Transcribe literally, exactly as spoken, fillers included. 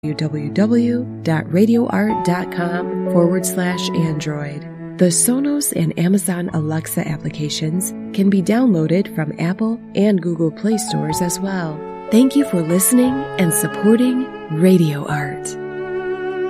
www.radioart.com forward slash Android. The Sonos and Amazon Alexa applications can be downloaded from Apple and Google Play stores as well. Thank you for listening and supporting Radio Art.